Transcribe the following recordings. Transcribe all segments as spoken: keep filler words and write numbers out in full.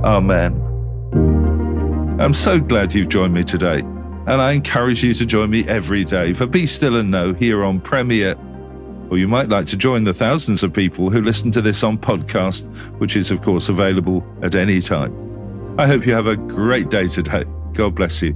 Amen. I'm so glad you've joined me today, and I encourage you to join me every day for Be Still and Know here on Premier. Or you might like to join the thousands of people who listen to this on podcast, which is of course available at any time. I hope you have a great day today. God bless you.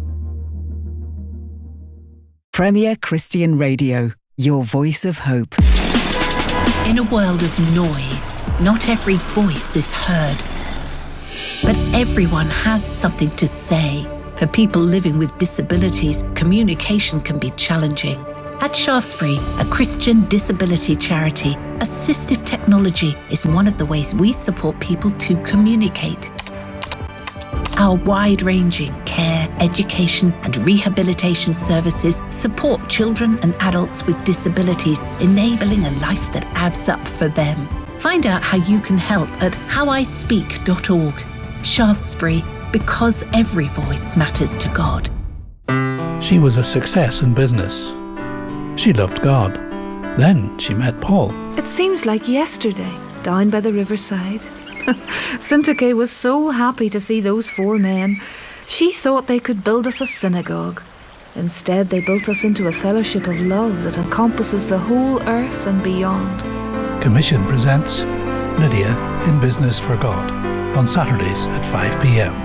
Premier Christian Radio, your voice of hope. In a world of noise, not every voice is heard. But everyone has something to say. For people living with disabilities, communication can be challenging. At Shaftesbury, a Christian disability charity, assistive technology is one of the ways we support people to communicate. Our wide-ranging care, education and rehabilitation services support children and adults with disabilities, enabling a life that adds up for them. Find out how you can help at how I speak dot org. Shaftesbury, because every voice matters to God. She was a success in business. She loved God. Then she met Paul. It seems like yesterday, down by the riverside. Syntyche was so happy to see those four men. She thought they could build us a synagogue. Instead, they built us into a fellowship of love that encompasses the whole earth and beyond. Commission presents Lydia in Business for God on Saturdays at five p.m.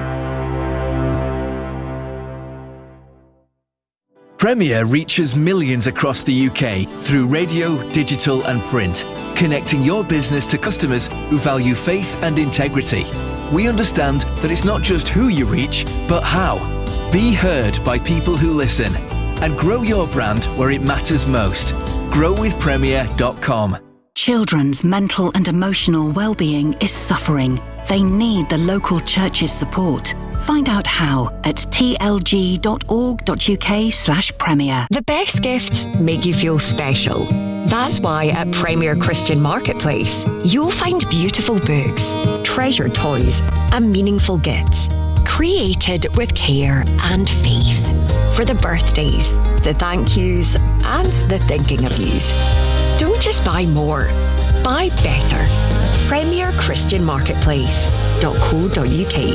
Premier reaches millions across the U K through radio, digital and print, connecting your business to customers who value faith and integrity. We understand that it's not just who you reach, but how. Be heard by people who listen and grow your brand where it matters most. grow with premier dot com. Children's mental and emotional well-being is suffering. They need the local church's support. Find out how at t l g dot org dot u k slash premier. The best gifts make you feel special. That's why at Premier Christian Marketplace, you'll find beautiful books, treasured toys, and meaningful gifts, created with care and faith. For the birthdays, the thank yous, and the thinking of yous. Don't just buy more, buy better. Premier Christian Marketplace dot co dot u k.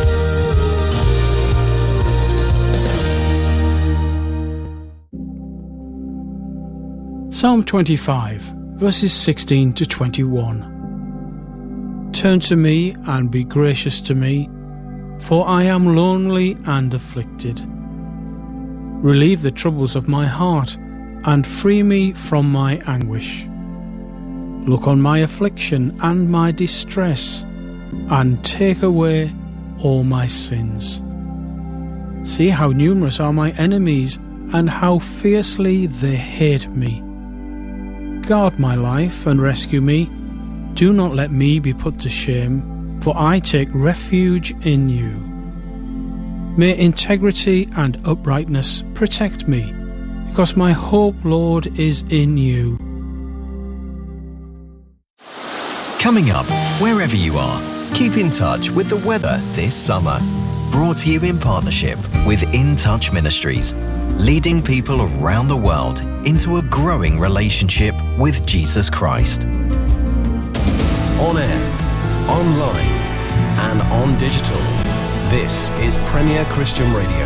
Psalm twenty-five, verses sixteen to twenty-one. Turn to me and be gracious to me, for I am lonely and afflicted. Relieve the troubles of my heart and free me from my anguish. Look on my affliction and my distress, and take away all my sins. See how numerous are my enemies, and how fiercely they hate me. Guard my life and rescue me. Do not let me be put to shame, for I take refuge in you. May integrity and uprightness protect me, because my hope, Lord, is in you. Coming up, wherever you are, keep in touch with the weather this summer. Brought to you in partnership with In Touch Ministries, leading people around the world into a growing relationship with Jesus Christ. On air, online, and on digital, this is Premier Christian Radio.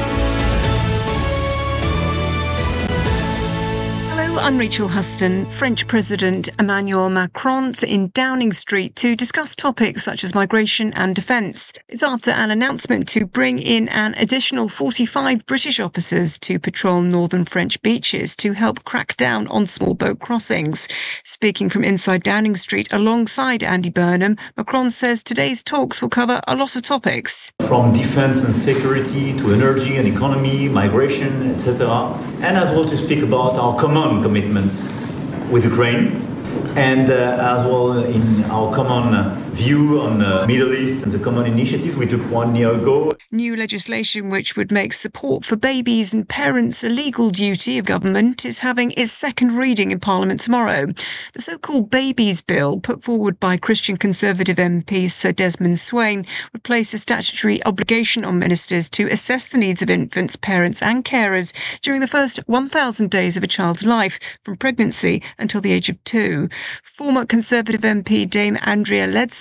I'm Rachel Huston. French President Emmanuel Macron in Downing Street to discuss topics such as migration and defence. It's after an announcement to bring in an additional forty-five British officers to patrol northern French beaches to help crack down on small boat crossings. Speaking from inside Downing Street alongside Andy Burnham, Macron says today's talks will cover a lot of topics. From defence and security to energy and economy, migration, et cetera. And as well to speak about our common commitments with Ukraine, and uh, as well in our common uh, view on the Middle East and the common initiative we took one year ago. New legislation which would make support for babies and parents a legal duty of government is having its second reading in Parliament tomorrow. The so-called Babies Bill, put forward by Christian Conservative M P Sir Desmond Swayne, would place a statutory obligation on ministers to assess the needs of infants, parents and carers during the first one thousand days of a child's life, from pregnancy until the age of two. Former Conservative M P Dame Andrea Leadsom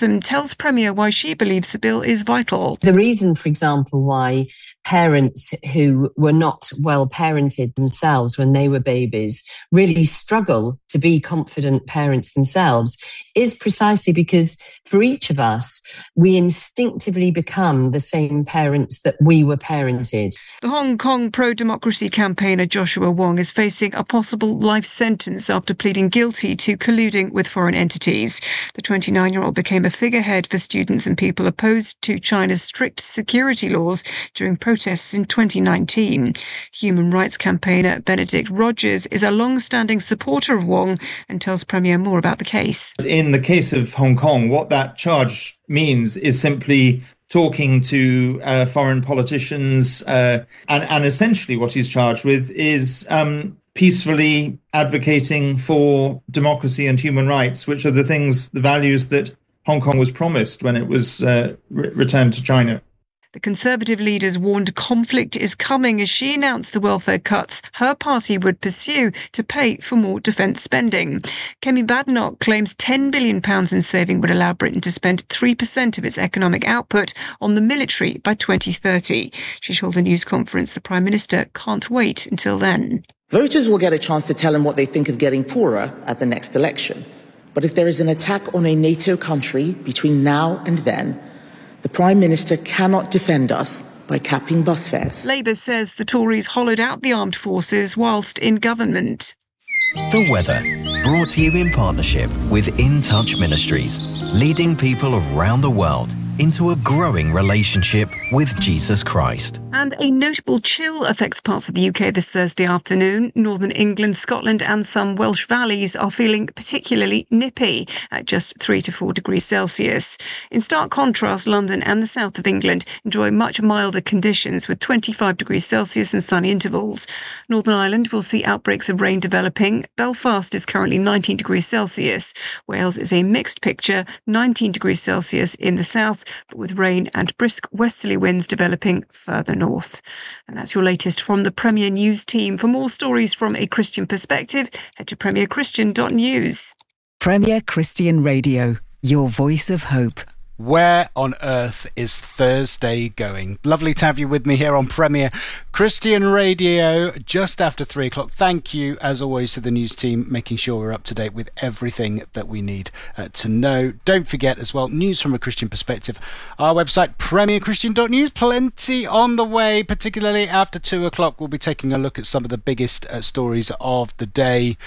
Blossom tells Premier why she believes the bill is vital. The reason, for example, why parents who were not well parented themselves when they were babies really struggle to be confident parents themselves is precisely because for each of us, we instinctively become the same parents that we were parented. The Hong Kong pro-democracy campaigner Joshua Wong is facing a possible life sentence after pleading guilty to colluding with foreign entities. The twenty-nine-year-old became a figurehead for students and people opposed to China's strict security laws during protests in twenty nineteen. Human rights campaigner Benedict Rogers is a long-standing supporter of Wong and tells Premier more about the case. In the case of Hong Kong, what that charge means is simply talking to uh, foreign politicians, uh, and, and essentially what he's charged with is um, peacefully advocating for democracy and human rights, which are the things, the values that Hong Kong was promised when it was uh, re- returned to China. The Conservative leaders warned conflict is coming as she announced the welfare cuts her party would pursue to pay for more defence spending. Kemi Badenoch claims ten billion pounds in saving would allow Britain to spend three percent of its economic output on the military by twenty thirty. She told a news conference the Prime Minister can't wait until then. Voters will get a chance to tell them what they think of getting poorer at the next election. But if there is an attack on a NATO country between now and then, the Prime Minister cannot defend us by capping bus fares. Labour says the Tories hollowed out the armed forces whilst in government. The weather, brought to you in partnership with In Touch Ministries, leading people around the world into a growing relationship with Jesus Christ. And a notable chill affects parts of the U K this Thursday afternoon. Northern England, Scotland and some Welsh valleys are feeling particularly nippy at just three to four degrees Celsius. In stark contrast, London and the south of England enjoy much milder conditions with twenty-five degrees Celsius and sunny intervals. Northern Ireland will see outbreaks of rain developing. Belfast is currently nineteen degrees Celsius. Wales is a mixed picture, nineteen degrees Celsius in the south, but with rain and brisk westerly winds developing further north. And that's your latest from the Premier News team. For more stories from a Christian perspective, head to premier christian dot news. Premier Christian Radio, your voice of hope. Where on earth is Thursday going? Lovely to have you with me here on Premier Christian Radio just after three o'clock. Thank you, as always, to the news team, making sure we're up to date with everything that we need uh, to know. Don't forget as well, news from a Christian perspective. Our website, premier christian dot news, plenty on the way, particularly after two o'clock. We'll be taking a look at some of the biggest uh, stories of the day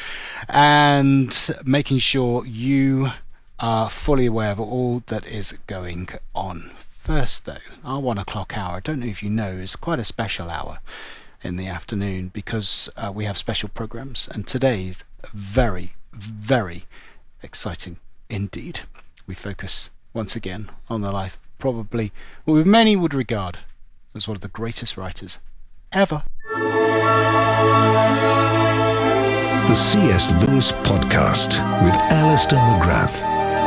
and making sure you are fully aware of all that is going on. First though, our one o'clock hour, I don't know if you know, is quite a special hour in the afternoon because uh, we have special programs, and today's very, very exciting indeed. We focus once again on the life, probably what many would regard as one of the greatest writers ever. The C S Lewis Podcast with Alistair McGrath.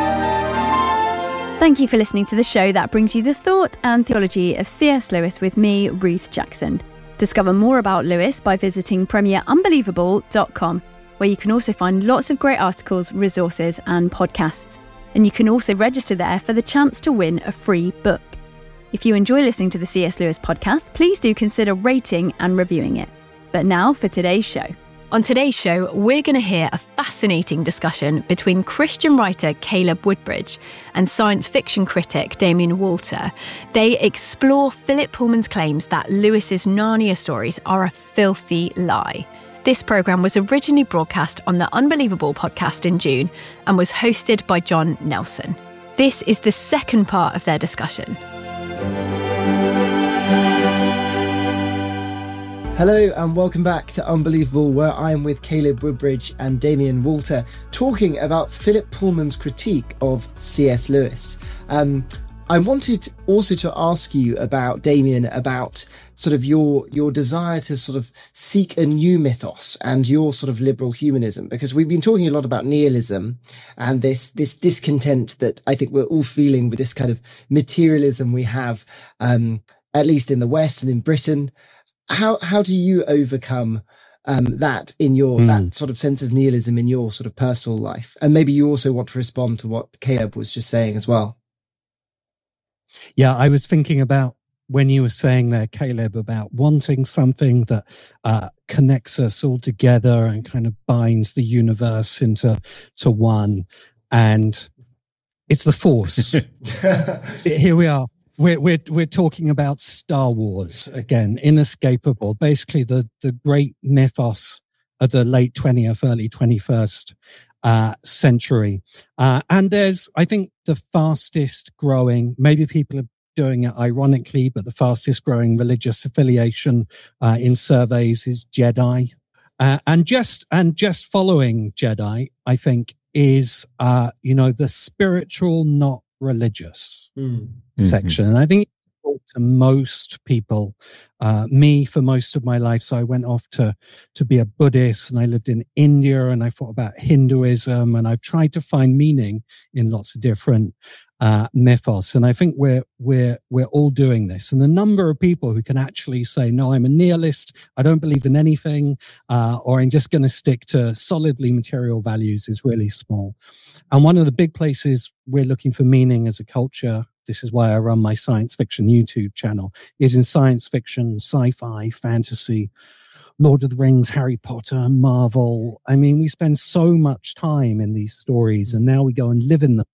Thank you for listening to the show that brings you the thought and theology of C S Lewis with me, Ruth Jackson. Discover more about Lewis by visiting premier unbelievable dot com, where you can also find lots of great articles, resources and podcasts. And you can also register there for the chance to win a free book. If you enjoy listening to the C S Lewis podcast, please do consider rating and reviewing it. But now for today's show. On today's show, we're going to hear a fascinating discussion between Christian writer Caleb Woodbridge and science fiction critic Damien Walter. They explore Philip Pullman's claims that Lewis's Narnia stories are a filthy lie. This programme was originally broadcast on the Unbelievable podcast in June and was hosted by John Nelson. This is the second part of their discussion. Hello and welcome back to Unbelievable, where I'm with Caleb Woodbridge and Damien Walter talking about Philip Pullman's critique of C S Lewis. Um, I wanted also to ask you about, Damien, about sort of your your desire to sort of seek a new mythos and your sort of liberal humanism, because we've been talking a lot about nihilism and this this discontent that I think we're all feeling with this kind of materialism we have, um, at least in the West and in Britain. How how do you overcome um, that in your mm. that sort of sense of nihilism in your sort of personal life? And maybe you also want to respond to what Caleb was just saying as well. Yeah, I was thinking about when you were saying there, Caleb, about wanting something that uh, connects us all together and kind of binds the universe into to one. And it's the Force. Here we are. We're, we're, we're talking about Star Wars again, inescapable, basically the, the great mythos of the late twentieth, early twenty-first uh, century. Uh, and there's, I think, the fastest growing, maybe people are doing it ironically, but the fastest growing religious affiliation uh, in surveys is Jedi. Uh, and just, and just following Jedi, I think, is, uh, you know, the spiritual, not religious mm. section. Mm-hmm. And I think to most people, uh, me for most of my life. So I went off to, to be a Buddhist, and I lived in India, and I thought about Hinduism, and I've tried to find meaning in lots of different, uh, mythos. And I think we're, we're, we're all doing this. And the number of people who can actually say, no, I'm a nihilist, I don't believe in anything, uh, or I'm just going to stick to solidly material values is really small. And one of the big places we're looking for meaning as a culture, this is why I run my science fiction YouTube channel, is in science fiction, sci-fi, fantasy, Lord of the Rings, Harry Potter, Marvel. I mean, we spend so much time in these stories, and now we go and live in them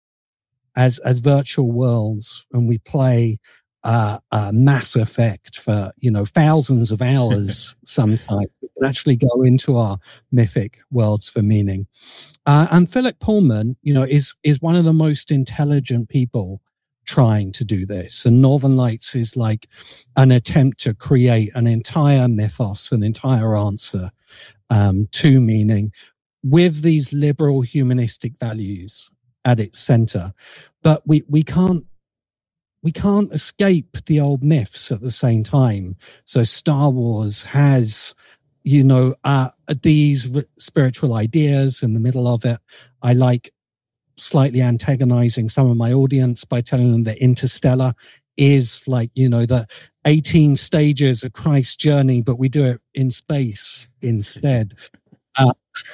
as as virtual worlds, and we play uh, uh, Mass Effect for, you know, thousands of hours sometimes. We can actually go into our mythic worlds for meaning. Uh, and Philip Pullman, you know, is is one of the most intelligent people trying to do this. And Northern Lights is like an attempt to create an entire mythos, an entire answer um, to meaning with these liberal humanistic values at its center. But we, we can't, we can't escape the old myths at the same time. So Star Wars has, you know, uh, these r- spiritual ideas in the middle of it. I like slightly antagonizing some of my audience by telling them that Interstellar is like, you know, the eighteen stages of Christ's journey, but we do it in space instead. Uh,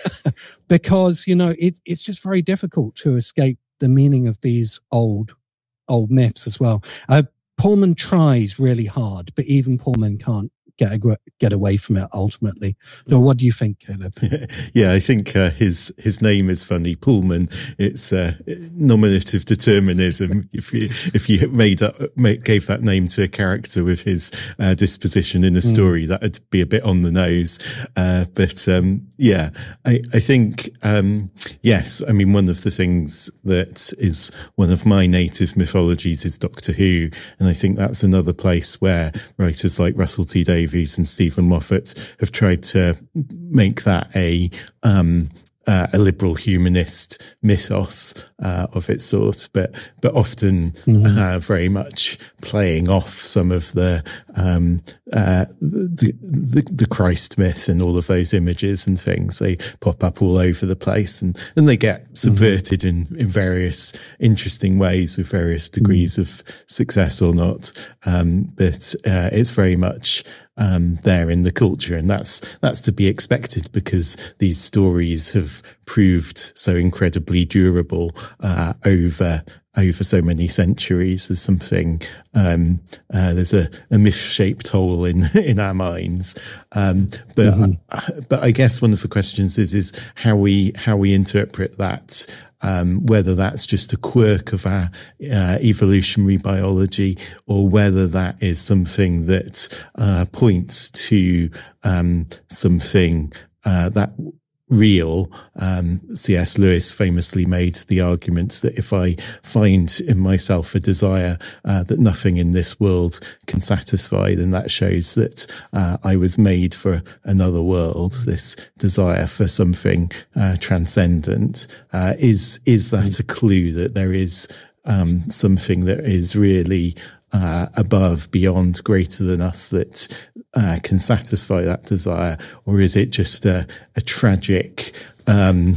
because, you know, it, it's just very difficult to escape the meaning of these old, old myths as well. Uh, Pullman tries really hard, but even Pullman can't get a, get away from it ultimately. So what do you think, Caleb? Yeah, I think uh, his his name is funny, Pullman. It's uh, nominative determinism. If you if you made up made, gave that name to a character with his uh, disposition in a story, mm. that'd be a bit on the nose. Uh, but um, yeah, I I think um, yes. I mean, one of the things that is one of my native mythologies is Doctor Who, and I think that's another place where writers like Russell T Davies and Stephen Moffat have tried to make that a um, uh, a liberal humanist mythos uh, of its sort, but but often mm-hmm. uh, very much playing off some of the, um, uh, the the the Christ myth and all of those images and things. They pop up all over the place, and and they get subverted mm-hmm. in in various interesting ways with various degrees mm-hmm. of success or not. Um, but uh, it's very much Um, there in the culture, and that's that's to be expected because these stories have proved so incredibly durable uh, over over so many centuries. There's something um, uh, there's a, a myth-shaped hole in in our minds, um, but mm-hmm. I, but I guess one of the questions is is how we how we interpret that. Um, whether that's just a quirk of our uh, evolutionary biology, or whether that is something that uh, points to um, something uh, that real. Um, C S Lewis famously made the argument that if I find in myself a desire uh, that nothing in this world can satisfy, then that shows that uh, I was made for another world. This desire for something uh, transcendent uh, is is that a clue that there is um, something that is really Uh, above, beyond, greater than us that uh, can satisfy that desire? Or is it just a, a tragic um,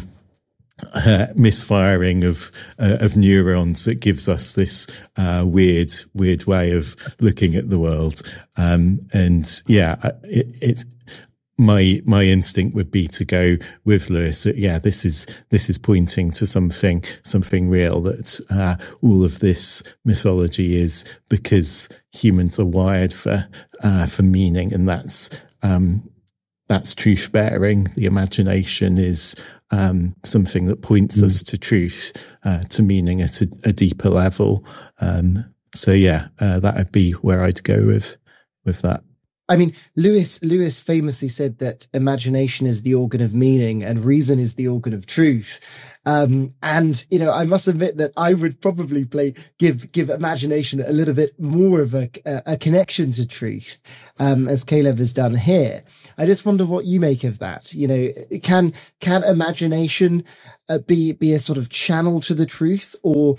uh, misfiring of uh, of neurons that gives us this uh, weird, weird way of looking at the world? Um, and yeah, it, it's my my instinct would be to go with Lewis. Yeah, this is this is pointing to something something real. That uh, all of this mythology is because humans are wired for uh, for meaning, and that's um, that's truth bearing. The imagination is um, something that points mm. us to truth, uh, to meaning at a, a deeper level. Um, so yeah, uh, that would be where I'd go with with that. I mean, Lewis Lewis famously said that imagination is the organ of meaning and reason is the organ of truth. Um, and, you know, I must admit that I would probably play, give, give imagination a little bit more of a, a connection to truth, um, as Caleb has done here. I just wonder what you make of that. You know, can, can imagination uh, be, be a sort of channel to the truth, or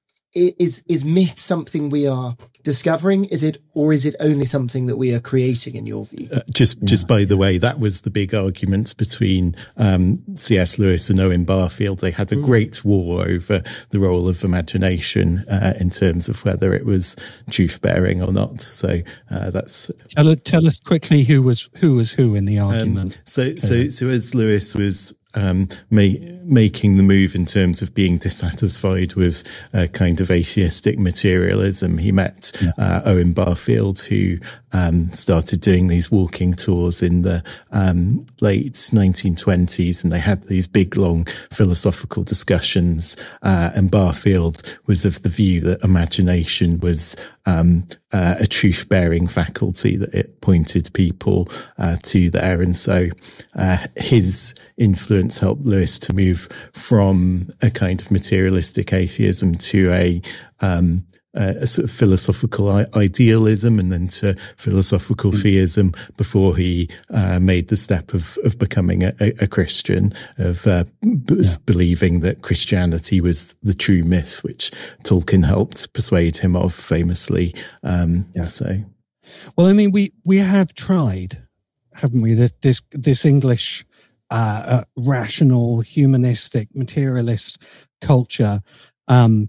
is, is myth something we are discovering? Is it, or is it only something that we are creating, in your view? Uh, just, yeah. just by the way, that was the big argument between um, C S Lewis and Owen Barfield. They had a mm. great war over the role of imagination uh, in terms of whether it was truth bearing or not. So uh, that's tell, tell us quickly who was who was who in the argument. Um, so, so, so as Lewis was Um, ma- making the move in terms of being dissatisfied with a kind of atheistic materialism, he met yeah. uh, Owen Barfield, who um, started doing these walking tours in the um, late nineteen twenties, and they had these big, long philosophical discussions. Uh, and Barfield was of the view that imagination was um, uh, a truth-bearing faculty, that it pointed people uh, to there. And so uh, his influence helped Lewis to move from a kind of materialistic atheism to a um, a sort of philosophical idealism, and then to philosophical mm. theism before he uh, made the step of, of becoming a, a Christian, of uh, b- yeah. believing that Christianity was the true myth, which Tolkien helped persuade him of famously. Um, yeah. So, well, I mean, we, we have tried, haven't we? This this, this English uh, uh, rational, humanistic, materialist culture. Um,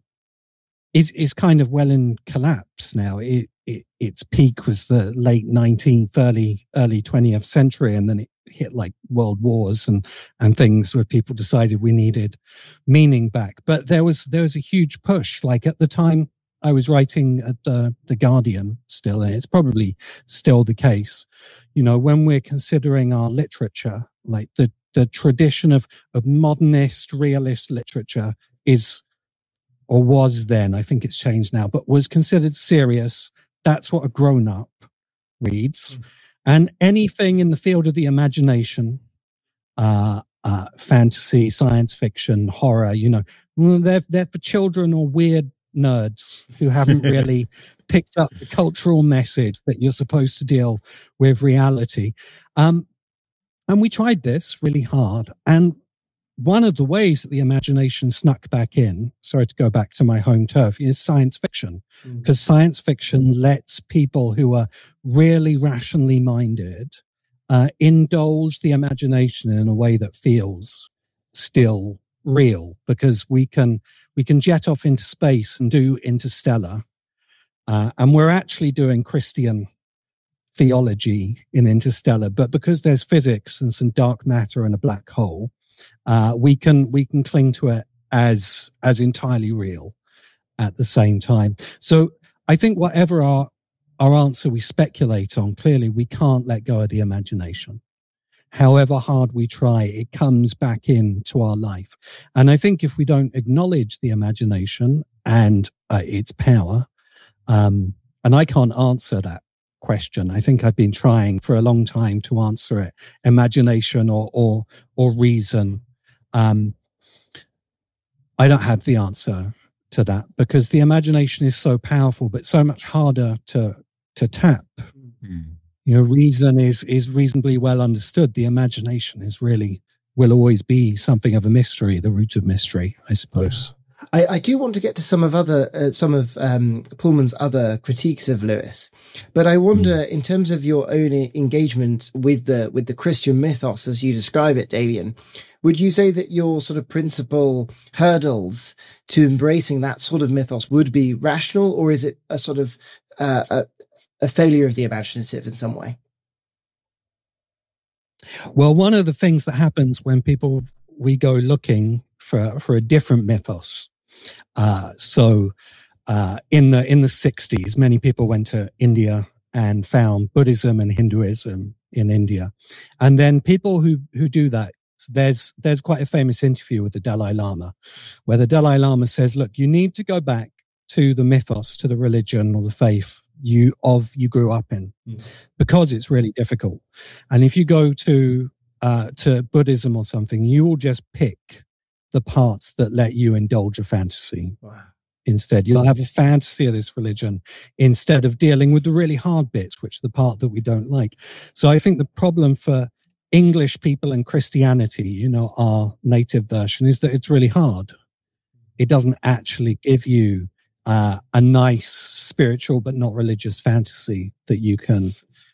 Is is kind of well in collapse now. It, it its peak was the late nineteenth, early early twentieth century, and then it hit like world wars and and things where people decided we needed meaning back. But there was there was a huge push. Like at the time I was writing at the the Guardian, still, and it's probably still the case. You know, when we're considering our literature, like the the tradition of of modernist realist literature is, or was then, I think it's changed now, but was considered serious. That's what a grown-up reads. Mm. And anything in the field of the imagination, uh, uh, fantasy, science fiction, horror, you know, they're, they're for children or weird nerds who haven't really picked up the cultural message that you're supposed to deal with reality. Um, and we tried this really hard. And one of the ways that the imagination snuck back in, sorry to go back to my home turf, is science fiction. Because mm. science fiction lets people who are really rationally minded uh, indulge the imagination in a way that feels still real. Because we can we can jet off into space and do Interstellar, uh, and we're actually doing Christian theology in Interstellar. But because there's physics and some dark matter and a black hole, Uh, we can we can cling to it as as entirely real at the same time. So I think whatever our our answer we speculate on, clearly we can't let go of the imagination. However hard we try, it comes back into our life. And I think if we don't acknowledge the imagination and uh, its power, um, and I can't answer that question. I think I've been trying for a long time to answer it. Imagination or or or reason. Um, I don't have the answer to that, because the imagination is so powerful, but so much harder to to tap. Mm. You know, reason is is reasonably well understood. The imagination is really, will always be something of a mystery, the root of mystery, I suppose. I, I do want to get to some of other uh, some of um, Pullman's other critiques of Lewis, but I wonder, mm. in terms of your own engagement with the with the Christian mythos as you describe it, Damien, would you say that your sort of principal hurdles to embracing that sort of mythos would be rational, or is it a sort of uh, a, a failure of the imaginative in some way? Well, one of the things that happens when people, we go looking for, for a different mythos. Uh, so, uh, in the, in the sixties, many people went to India and found Buddhism and Hinduism in India. And then people who, who do that, there's, there's quite a famous interview with the Dalai Lama where the Dalai Lama says, look, you need to go back to the mythos, to the religion or the faith you of you grew up in, mm. because it's really difficult. And if you go to uh to Buddhism or something, you will just pick the parts that let you indulge a fantasy. Wow. Instead, you'll have a fantasy of this religion instead of dealing with the really hard bits, which are the part that we don't like. So I think the problem for English people and Christianity, you know, our native version, is that it's really hard. It doesn't actually give you Uh, a nice spiritual but not religious fantasy that you can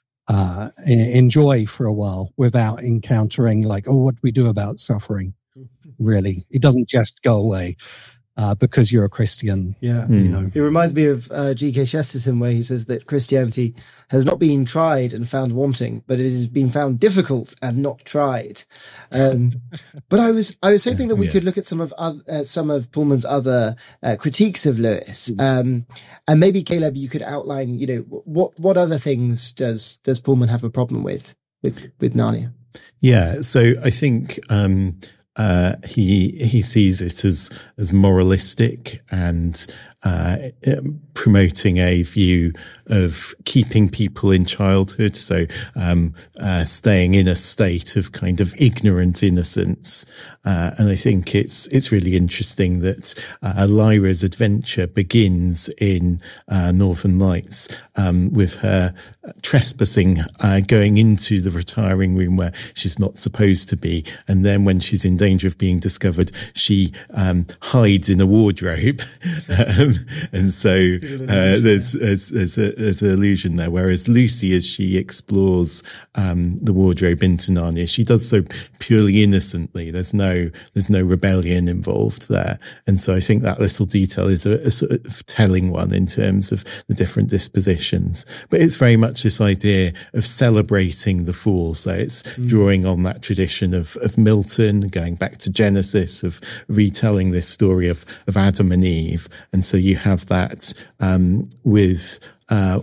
uh, enjoy for a while without encountering like, oh, what do we do about suffering? Really, it doesn't just go away uh, because you're a Christian. Yeah, you know. It reminds me of uh, G K Chesterton, where he says that Christianity has not been tried and found wanting, but it has been found difficult and not tried. Um, but I was I was hoping that we yeah. could look at some of other, uh, some of Pullman's other uh, critiques of Lewis, um, and maybe Caleb, you could outline, you know, what what other things does does Pullman have a problem with with, with Narnia? Yeah, so I think. Um, Uh, he he sees it as as moralistic and uh, promoting a view of keeping people in childhood, so um, uh, staying in a state of kind of ignorant innocence. Uh, and I think it's it's really interesting that uh, Lyra's adventure begins in uh, Northern Lights um, with her trespassing, uh, going into the retiring room where she's not supposed to be, and then when she's in danger of being discovered, she um, hides in a wardrobe, um, and so uh, there's there's there's, a, there's an illusion there. Whereas Lucy, as she explores um, the wardrobe into Narnia, she does so purely innocently. There's no there's no rebellion involved there, and so I think that little detail is a, a sort of telling one in terms of the different dispositions. But it's very much this idea of celebrating the fool. So it's mm. drawing on that tradition of of Milton, going back to Genesis, of retelling this story of, of Adam and Eve. And so you have that um, with uh,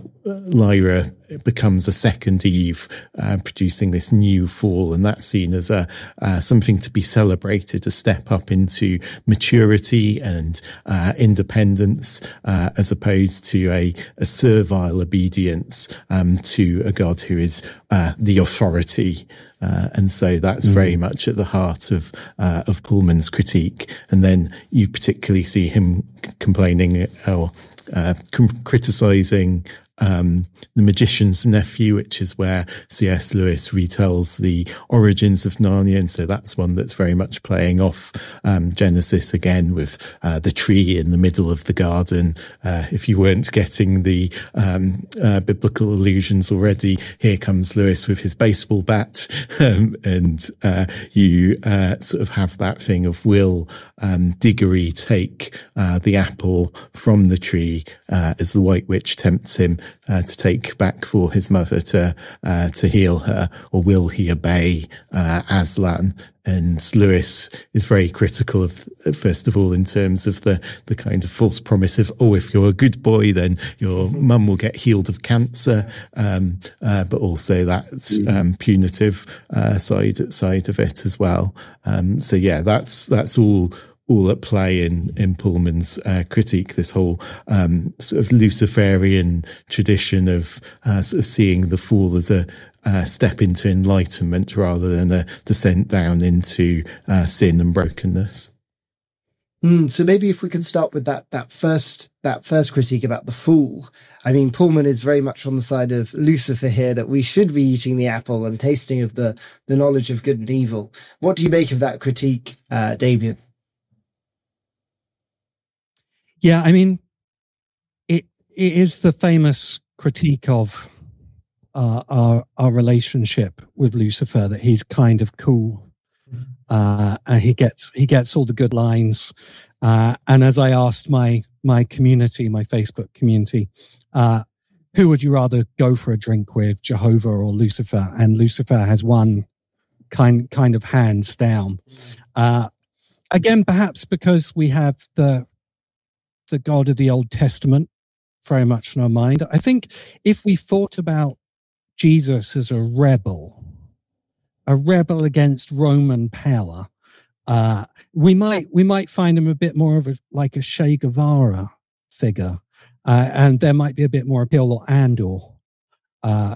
Lyra becomes a second Eve, uh, producing this new fall, and that's seen as a uh, something to be celebrated, a step up into maturity and uh, independence, uh, as opposed to a, a servile obedience um, to a God who is uh, the authority. Uh, and so that's mm. very much at the heart of uh, of Pullman's critique. And then you particularly see him c- complaining or uh, com- criticising Um, The Magician's Nephew, which is where C S Lewis retells the origins of Narnia. And so that's one that's very much playing off um, Genesis again, with uh, the tree in the middle of the garden. Uh, if you weren't getting the um, uh, biblical allusions already, here comes Lewis with his baseball bat. Um, and uh, you uh, sort of have that thing of, will um, Diggory take uh, the apple from the tree uh, as the White Witch tempts him Uh, to take back for his mother to uh, to heal her, or will he obey uh, Aslan? And Lewis is very critical of, first of all, in terms of the the kind of false promise of, oh, if you're a good boy, then your mum will get healed of cancer, um, uh, but also that um, punitive uh, side side of it as well. Um, so yeah, that's that's all. all at play in, in Pullman's uh, critique, this whole um, sort of Luciferian tradition of uh, sort of seeing the fool as a uh, step into enlightenment rather than a descent down into uh, sin and brokenness. Mm, so maybe if we can start with that that first that first critique about the fool. I mean, Pullman is very much on the side of Lucifer here, that we should be eating the apple and tasting of the, the knowledge of good and evil. What do you make of that critique, uh, Damien? Yeah, I mean, it it is the famous critique of uh, our our relationship with Lucifer, that he's kind of cool, uh, and he gets he gets all the good lines. Uh, and as I asked my my community, my Facebook community, uh, who would you rather go for a drink with, Jehovah or Lucifer? And Lucifer has won kind kind of hands down. Uh, again, perhaps because we have the the God of the Old Testament very much in our mind. I think if we thought about Jesus as a rebel, a rebel against Roman power, uh, we might we might find him a bit more of a like a Che Guevara figure, uh, and there might be a bit more appeal or Andor uh,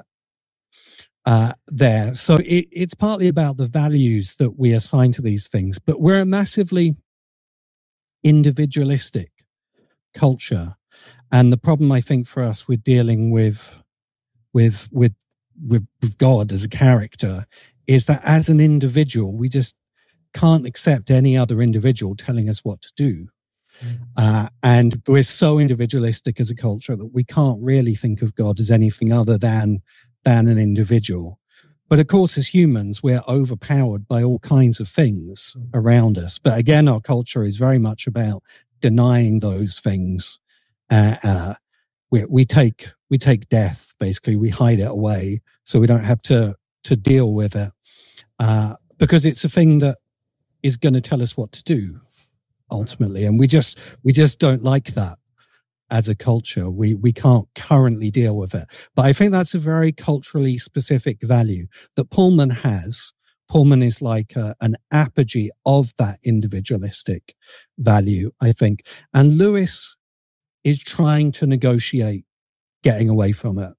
uh, there. So it, it's partly about the values that we assign to these things, but we're a massively individualistic culture, and the problem I think for us with dealing with with with with, with God as a character is that as an individual we just can't accept any other individual telling us what to do. Uh, and we're so individualistic as a culture that we can't really think of God as anything other than than an individual. But of course, as humans, we're overpowered by all kinds of things around us. But again, our culture is very much about denying those things. Uh, uh, we, we take we take death, basically. We hide it away so we don't have to to deal with it, uh, because it's a thing that is going to tell us what to do ultimately, and we just we just don't like that as a culture. We we can't currently deal with it. But I think that's a very culturally specific value that Pullman has. Pullman is like a, an apogee of that individualistic value, I think. And Lewis is trying to negotiate getting away from it.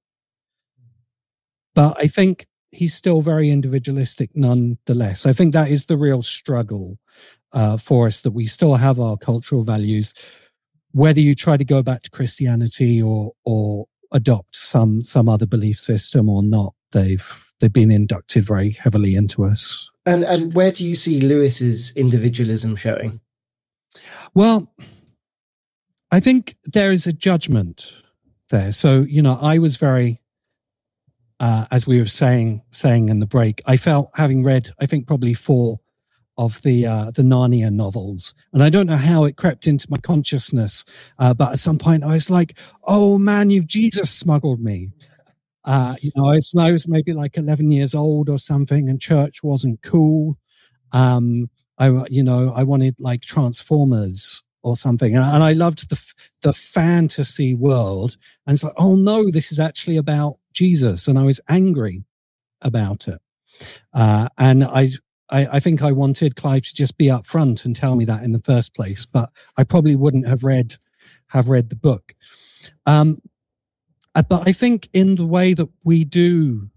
But I think he's still very individualistic nonetheless. I think that is the real struggle uh, for us, that we still have our cultural values, whether you try to go back to Christianity or or adopt some some other belief system or not. They've they've been inducted very heavily into us. And and where do you see Lewis's individualism showing? Well, I think there is a judgment there. So, you know, I was very, uh, as we were saying saying in the break, I felt, having read, I think probably four of the uh, the Narnia novels, and I don't know how it crept into my consciousness, uh, but at some point I was like, "Oh man, you've Jesus smuggled me." Uh, you know, I was, I was maybe like eleven years old or something, and church wasn't cool. Um, I, you know, I wanted like Transformers or something, and, and I loved the the fantasy world. And it's like, oh no, this is actually about Jesus, and I was angry about it. Uh, and I, I, I think I wanted Clive to just be up front and tell me that in the first place, but I probably wouldn't have read have read the book. Um, But I think in the way that we do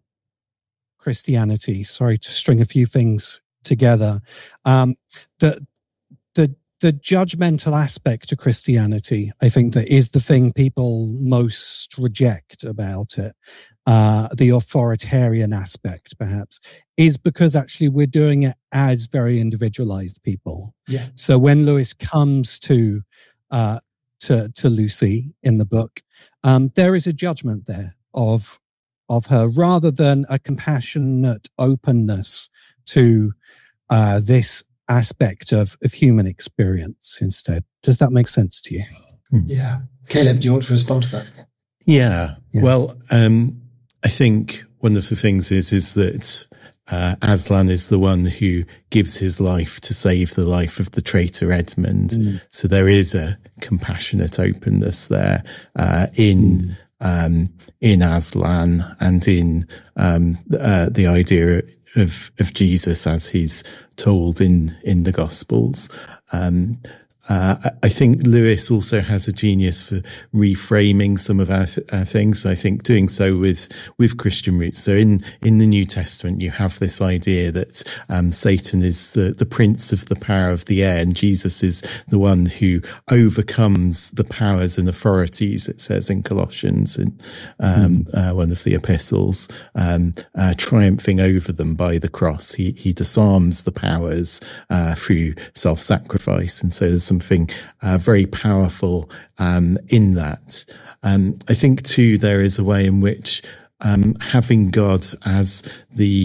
Christianity, sorry to string a few things together, um, the the the judgmental aspect of Christianity, I think that is the thing people most reject about it. Uh, the authoritarian aspect, perhaps, is because actually we're doing it as very individualized people. Yeah. So when Lewis comes to uh, to to Lucy in the book, Um, there is a judgment there of of her, rather than a compassionate openness to uh, this aspect of, of human experience instead. Does that make sense to you? Yeah. Caleb, do you want to respond to that? Yeah. yeah. Well, um, I think one of the things is is that uh, Aslan is the one who gives his life to save the life of the traitor Edmund. Mm. So there is a compassionate openness there uh, in mm. um, in Aslan and in um, uh, the idea of of Jesus as he's told in in the Gospels. Um, Uh, I think Lewis also has a genius for reframing some of our, th- our things. I think doing so with, with Christian roots. So in, in the New Testament, you have this idea that, um, Satan is the, the prince of the power of the air, and Jesus is the one who overcomes the powers and authorities, it says in Colossians, in, um, mm. uh, one of the epistles, um, uh, triumphing over them by the cross. He, he disarms the powers, uh, through self-sacrifice. And so there's some Something uh, very powerful um, in that. Um, I think too there is a way in which um, having God as the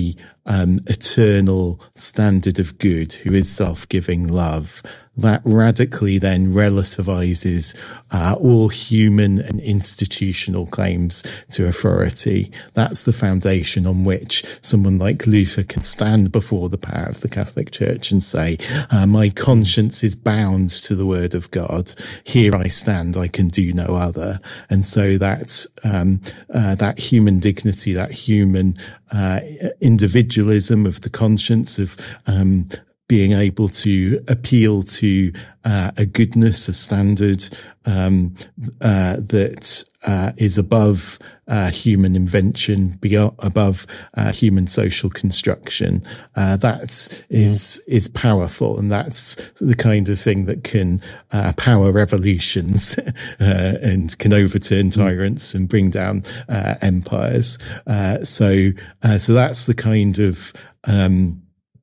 um, eternal standard of good, who is self-giving love, that radically then relativizes uh, all human and institutional claims to authority. That's the foundation on which someone like Luther can stand before the power of the Catholic Church and say, uh, my conscience is bound to the word of God. Here I stand, I can do no other. And so that, um, uh, that human dignity, that human uh, individualism of the conscience, of um, being able to appeal to uh, a goodness, a standard um, uh, that uh, is above uh, human invention, beyond, above uh, human social construction. Uh, that is is powerful, and that's the kind of thing that can uh, power revolutions uh, and can overturn tyrants and bring down uh, empires. Uh, so, uh, so that's the kind of um,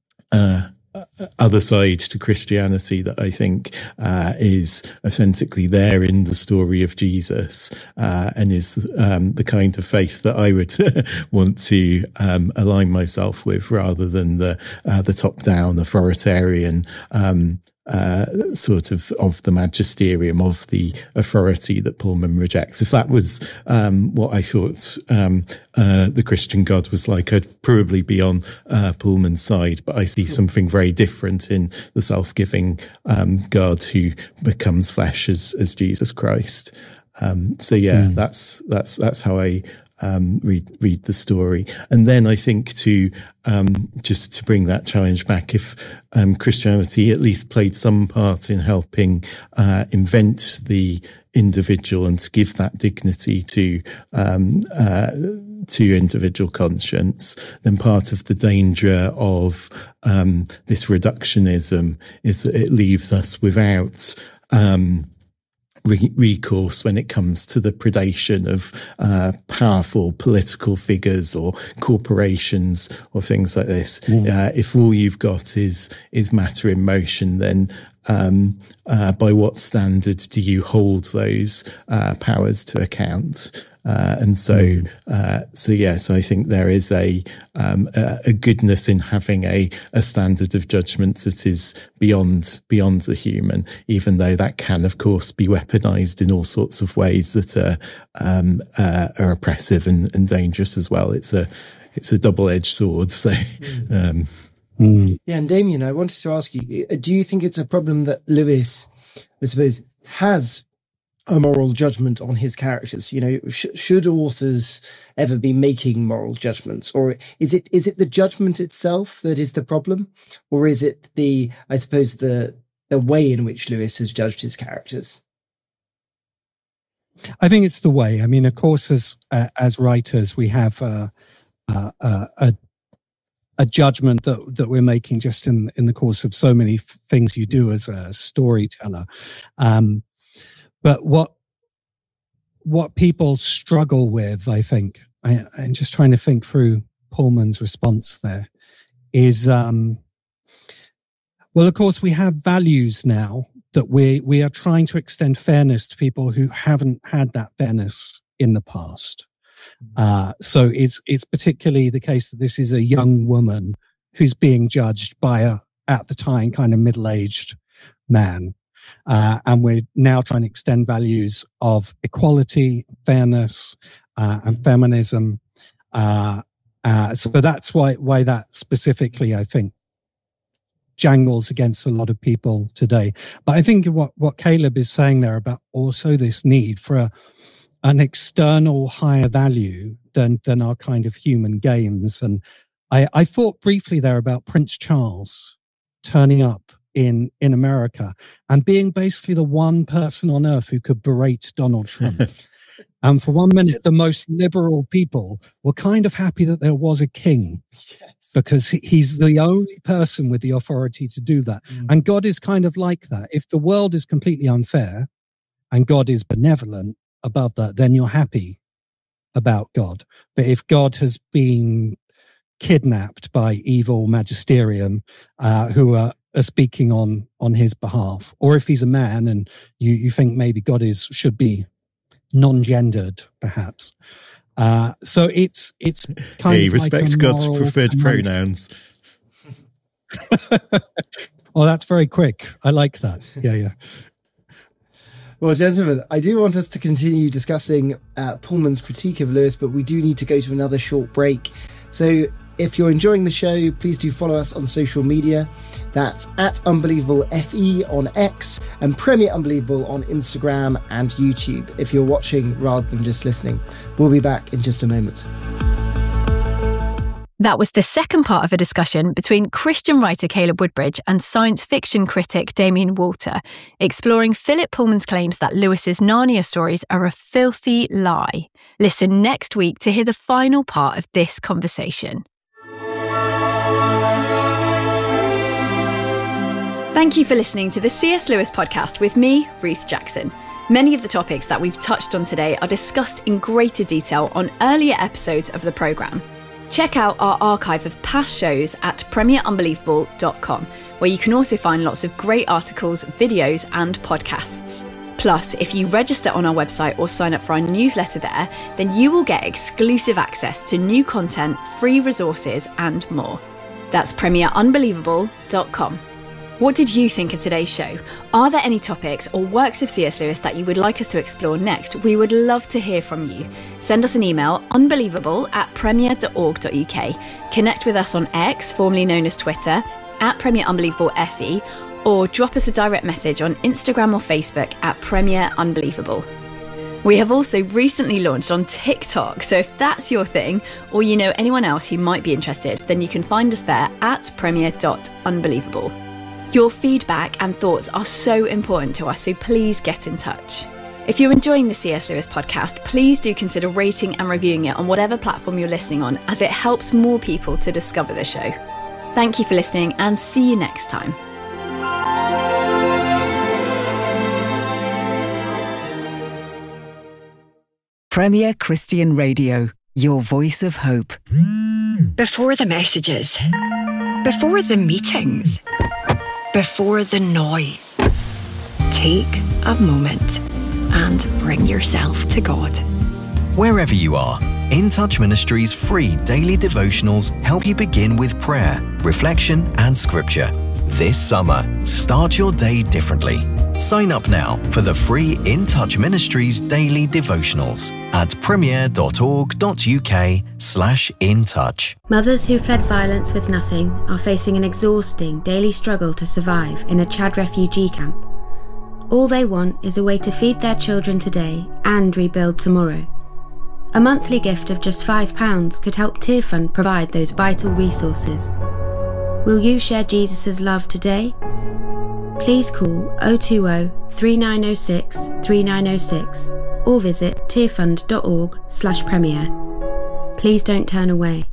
uh, other side to Christianity that I think uh, is authentically there in the story of Jesus, uh, and is um, the kind of faith that I would want to um, align myself with, rather than the uh, the top-down authoritarian um, uh, sort of of the magisterium, of the authority that Pullman rejects. If that was um, what I thought um, uh, the Christian God was like, I'd probably be on uh, Pullman's side. But I see something very different in the self-giving um, God who becomes flesh as as Jesus Christ. Um, so yeah, mm. that's that's that's how I um, read read the story. And then I think to um, just to bring that challenge back, if um, Christianity at least played some part in helping uh, invent the individual and to give that dignity to um, uh, to individual conscience, then part of the danger of um, this reductionism is that it leaves us without um, Re- recourse when it comes to the predation of uh, powerful political figures or corporations or things like this. Mm. Uh, if all you've got is is matter in motion, then um, uh, by what standard do you hold those uh, powers to account? Uh, and so, uh, so yes, I think there is a, um, a, a goodness in having a, a standard of judgment that is beyond, beyond the human, even though that can, of course, be weaponized in all sorts of ways that are, um, uh, are oppressive and, and dangerous as well. It's a, it's a double-edged sword. So, um, mm. yeah. And Damien, I wanted to ask you, do you think it's a problem that Lewis, I suppose, has a moral judgment on his characters? You know, sh- should authors ever be making moral judgments, or is it is it the judgment itself that is the problem, or is it the, I suppose, the the way in which Lewis has judged his characters? I think it's the way. I mean, of course, as uh, as writers, we have uh, uh, uh, a a judgment that that we're making just in in the course of so many f- things you do as a storyteller. Um, But what what people struggle with, I think, I, I'm just trying to think through Pullman's response there, is, um, well, of course, we have values now that we we are trying to extend fairness to people who haven't had that fairness in the past. Uh, so it's it's particularly the case that this is a young woman who's being judged by a, at the time, kind of middle-aged man. Uh, and we're now trying to extend values of equality, fairness, uh, and feminism. Uh, uh, so that's why why that specifically, I think, jangles against a lot of people today. But I think what, what Caleb is saying there about also this need for a, an external higher value than than our kind of human games. And I, I thought briefly there about Prince Charles turning up in in America and being basically the one person on earth who could berate Donald Trump. And for one minute, the most liberal people were kind of happy that there was a king, yes, because he's the only person with the authority to do that. Mm. And God is kind of like that. If the world is completely unfair and God is benevolent above that, then you're happy about God. But if God has been kidnapped by evil magisterium uh, who are are speaking on on his behalf, or if he's a man and you you think maybe God is should be non-gendered, perhaps, Uh, so it's it's kind hey, of respect like God's moral preferred command. pronouns. Oh, that's very quick. I like that. Yeah, yeah. Well, gentlemen, I do want us to continue discussing uh, Pullman's critique of Lewis, but we do need to go to another short break. So if you're enjoying the show, please do follow us on social media. That's at Unbelievable F E on X and Premier Unbelievable on Instagram and YouTube if you're watching rather than just listening. We'll be back in just a moment. That was the second part of a discussion between Christian writer Caleb Woodbridge and science fiction critic Damien Walter, exploring Philip Pullman's claims that Lewis's Narnia stories are a filthy lie. Listen next week to hear the final part of this conversation. Thank you for listening to the C S Lewis podcast with me, Ruth Jackson. Many of the topics that we've touched on today are discussed in greater detail on earlier episodes of the programme. Check out our archive of past shows at premier unbelievable dot com, where you can also find lots of great articles, videos and podcasts. Plus, if you register on our website or sign up for our newsletter there, then you will get exclusive access to new content, free resources and more. That's premier unbelievable dot com. What did you think of today's show? Are there any topics or works of C S Lewis that you would like us to explore next? We would love to hear from you. Send us an email, unbelievable at premier dot org dot uk. Connect with us on X, formerly known as Twitter, at Premier Unbelievable F E, or drop us a direct message on Instagram or Facebook at Premier Unbelievable. We have also recently launched on TikTok, so if that's your thing, or you know anyone else who might be interested, then you can find us there at premier dot unbelievable. Your feedback and thoughts are so important to us, so please get in touch. If you're enjoying the C S Lewis podcast, please do consider rating and reviewing it on whatever platform you're listening on, as it helps more people to discover the show. Thank you for listening and see you next time. Premier Christian Radio, your voice of hope. Before the messages, before the meetings, before the noise, take a moment and bring yourself to God. Wherever you are, In Touch Ministries' free daily devotionals help you begin with prayer, reflection, and scripture. This summer, start your day differently. Sign up now for the free In Touch Ministries daily devotionals at premier dot org dot uk slash in touch. Mothers who fled violence with nothing are facing an exhausting daily struggle to survive in a Chad refugee camp. All they want is a way to feed their children today and rebuild tomorrow. A monthly gift of just five pounds could help Tearfund provide those vital resources. Will you share Jesus' love today? Please call oh two oh, three nine oh six, three nine oh six or visit tearfund dot org slash premier. Please don't turn away.